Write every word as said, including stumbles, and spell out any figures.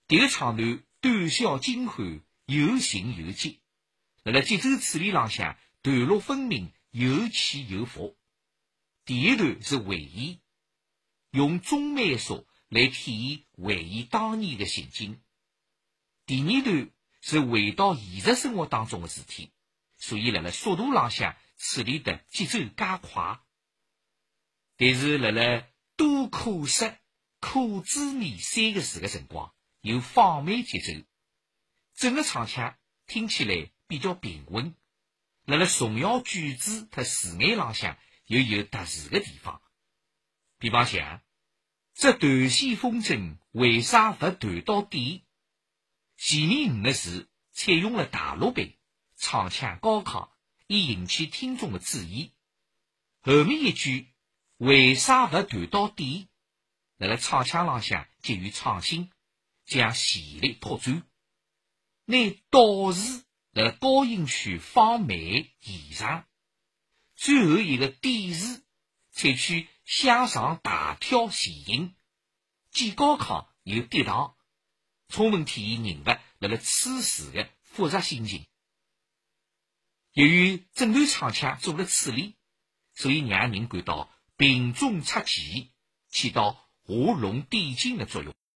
迭个唱段短小精悍，有情有节，辣辣节奏处理浪向段落分明，有起有伏。第一段是回忆，用中慢速来体现回忆当年的情景。第二段是回到现实生活当中的事体，所以辣辣速度浪向处理的节奏加快。但是辣辣多可失、可滋味三个字的辰光，有放慢节奏，整个唱腔听起来比较平稳。辣辣重要句子和字眼浪向又有特殊的地方。比方像这断线风筝为啥不断到底？前面五个字采用了大录版，唱腔高亢，以引起听众的注意。后面一句为啥不断到底？辣辣唱腔浪向给予创新，将旋律拓展。拿倒字辣辣高音区放慢延长，最后一个底字采取向上大跳前音，既高亢又跌宕，充分体现人物辣辣此时的复杂心情。由于整段唱腔做了处理，所以让人感到平中出奇，起到画龙点睛的作用。